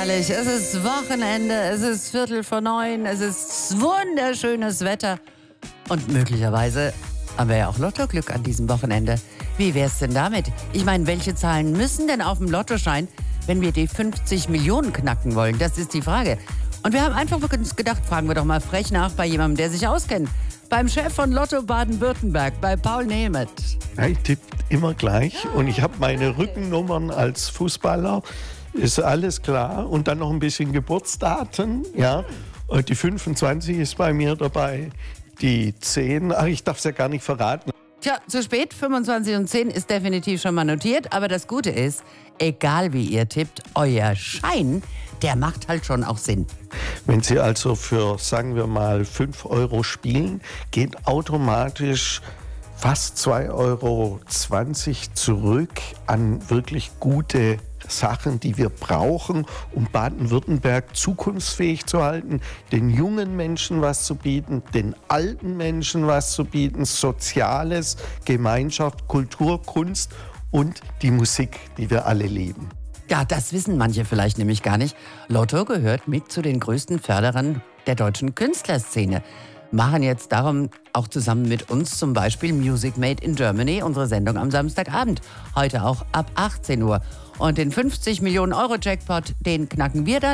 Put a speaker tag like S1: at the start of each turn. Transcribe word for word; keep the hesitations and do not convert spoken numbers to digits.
S1: herrlich. Es ist Wochenende, es ist Viertel vor neun, es ist wunderschönes Wetter. Und möglicherweise haben wir ja auch Lottoglück an diesem Wochenende. Wie wär's denn damit? Ich meine, welche Zahlen müssen denn auf dem Lottoschein, wenn wir die fünfzig Millionen knacken wollen? Das ist die Frage. Und wir haben einfach uns gedacht, fragen wir doch mal frech nach bei jemandem, der sich auskennt. Beim Chef von Lotto Baden-Württemberg, bei Paul Nemeth.
S2: Ja, ich tippe immer gleich und ich habe meine Rückennummern als Fußballer. Ist alles klar. Und dann noch ein bisschen Geburtsdaten. Ja. Und die fünfundzwanzig ist bei mir dabei. Die zehn, ach, ich darf es ja gar nicht verraten.
S1: Tja, zu spät, fünfundzwanzig und zehn ist definitiv schon mal notiert. Aber das Gute ist, egal wie ihr tippt, euer Schein, der macht halt schon auch Sinn.
S2: Wenn Sie also für, sagen wir mal, fünf Euro spielen, geht automatisch fast zwei Euro zwanzig zurück an wirklich gute Sachen, die wir brauchen, um Baden-Württemberg zukunftsfähig zu halten, den jungen Menschen was zu bieten, den alten Menschen was zu bieten, Soziales, Gemeinschaft, Kultur, Kunst und die Musik, die wir alle lieben.
S1: Ja, das wissen manche vielleicht nämlich gar nicht. Lotto gehört mit zu den größten Förderern der deutschen Künstlerszene. Machen jetzt darum auch zusammen mit uns zum Beispiel Music Made in Germany, unsere Sendung am Samstagabend. Heute auch ab achtzehn Uhr. Und den fünfzig Millionen Euro Jackpot, den knacken wir dann